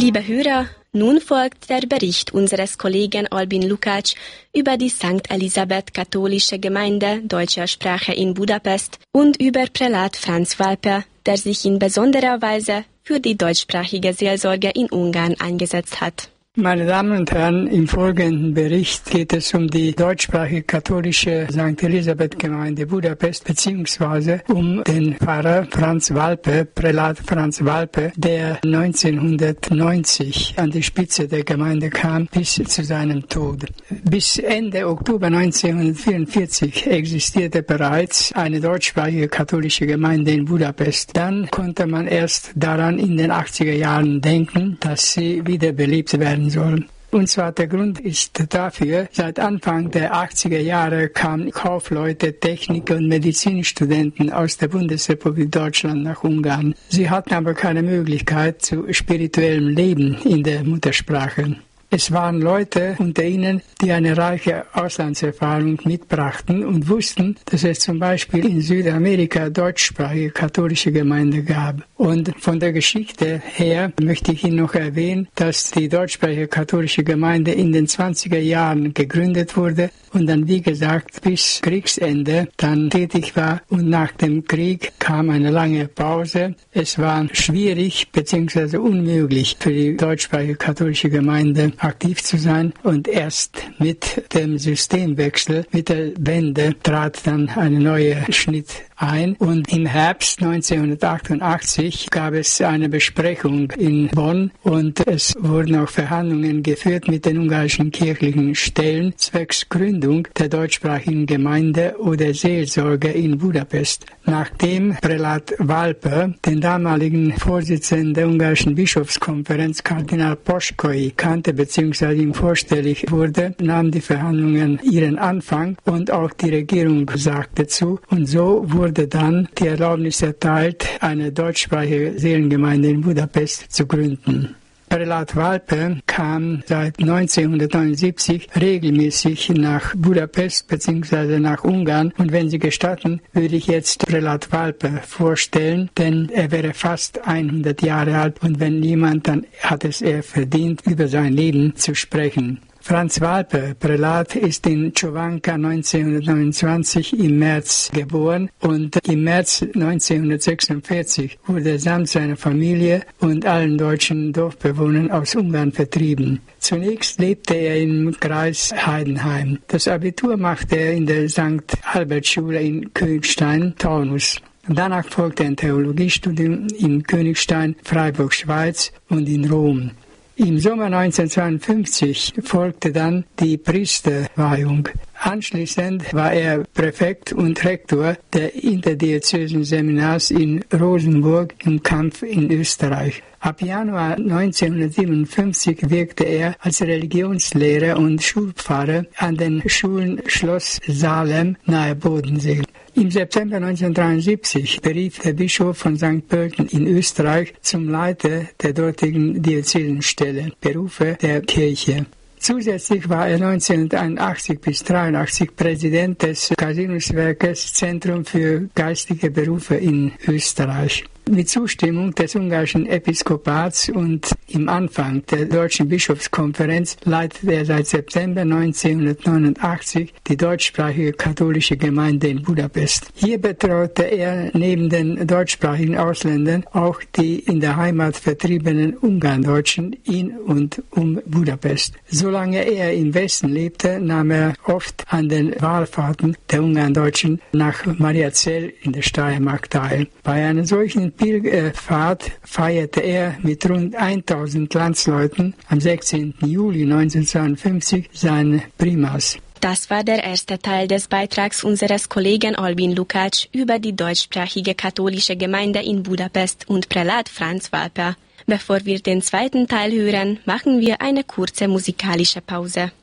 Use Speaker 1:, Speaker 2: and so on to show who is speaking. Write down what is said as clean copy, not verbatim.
Speaker 1: Liebe Hörer, nun folgt der Bericht unseres Kollegen Albin Lukács über die St. Elisabeth Katholische Gemeinde deutscher Sprache in Budapest und über Prälat Franz Walper, der sich in besonderer Weise für die deutschsprachige Seelsorge in Ungarn eingesetzt hat.
Speaker 2: Meine Damen und Herren, im folgenden Bericht geht es um die deutschsprachige katholische St. Elisabeth Gemeinde Budapest beziehungsweise um den Pfarrer Franz Walper, Prälat Franz Walper, der 1990 an die Spitze der Gemeinde kam bis zu seinem Tod. Bis Ende Oktober 1944 existierte bereits eine deutschsprachige katholische Gemeinde in Budapest. Dann konnte man erst daran in den 80er Jahren denken, dass sie wiederbelebt werden sollen. Und zwar der Grund ist dafür, seit Anfang der 80er Jahre kamen Kaufleute, Techniker und Medizinstudenten aus der Bundesrepublik Deutschland nach Ungarn. Sie hatten aber keine Möglichkeit zu spirituellem Leben in der Muttersprache. Es waren Leute unter ihnen, die eine reiche Auslandserfahrung mitbrachten und wussten, dass es zum Beispiel in Südamerika deutschsprachige katholische Gemeinde gab. Und von der Geschichte her möchte ich Ihnen noch erwähnen, dass die deutschsprachige katholische Gemeinde in den 20er Jahren gegründet wurde und dann, wie gesagt, bis Kriegsende dann tätig war. Und nach dem Krieg kam eine lange Pause. Es war schwierig bzw. unmöglich für die deutschsprachige katholische Gemeinde aktiv zu sein. Und erst mit dem Systemwechsel, mit der Wende, trat dann ein neuer Schnitt ein. Und im Herbst 1988 gab es eine Besprechung in Bonn und es wurden auch Verhandlungen geführt mit den ungarischen kirchlichen Stellen zwecks Gründung der deutschsprachigen Gemeinde oder Seelsorge in Budapest. Nachdem Prälat Walper den damaligen Vorsitzenden der ungarischen Bischofskonferenz, Kardinal Poschkoi, kannte bzw. ihm vorstellig wurde, nahmen die Verhandlungen ihren Anfang und auch die Regierung sagte zu. Und so wurde dann die Erlaubnis erteilt, eine deutschsprachige Seelengemeinde in Budapest zu gründen. Prälat Walper kam seit 1979 regelmäßig nach Budapest bzw. nach Ungarn. Und wenn Sie gestatten, würde ich jetzt Prälat Walper vorstellen, denn er wäre fast 100 Jahre alt und wenn niemand, dann hat es er verdient, über sein Leben zu sprechen. Franz Walper, Prälat, ist in Čovanka 1929 im März geboren und im März 1946 wurde er samt seiner Familie und allen deutschen Dorfbewohnern aus Ungarn vertrieben. Zunächst lebte er im Kreis Heidenheim. Das Abitur machte er in der St. Albert-Schule in Königstein, Taunus. Danach folgte ein Theologiestudium in Königstein, Freiburg, Schweiz und in Rom. Im Sommer 1952 folgte dann die Priesterweihung. Anschließend war er Präfekt und Rektor der interdiözesen Seminars in Rosenburg im Kampf in Österreich. Ab Januar 1957 wirkte er als Religionslehrer und Schulpfarrer an den Schulen Schloss Salem nahe Bodensee. Im September 1973 berief der Bischof von St. Pölten in Österreich zum Leiter der dortigen Diözesenstelle, Berufe der Kirche. Zusätzlich war er 1981 bis 1983 Präsident des Casinuswerkes Zentrum für geistige Berufe in Österreich. Mit Zustimmung des ungarischen Episkopats und im Anfang der Deutschen Bischofskonferenz leitet er seit September 1989 die deutschsprachige katholische Gemeinde in Budapest. Hier betreute er neben den deutschsprachigen Ausländern auch die in der Heimat vertriebenen Ungarndeutschen in und um Budapest. Solange er im Westen lebte, nahm er oft an den Wallfahrten der Ungarndeutschen nach Mariazell in der Steiermark teil. Bei einer solchen Pilgerfahrt feierte er mit rund 1000 Landsleuten am 16. Juli 1952 seine Primas.
Speaker 1: Das war der erste Teil des Beitrags unseres Kollegen Albin Lukács über die deutschsprachige katholische Gemeinde in Budapest und Prälat Franz Walper. Bevor wir den zweiten Teil hören, machen wir eine kurze musikalische Pause.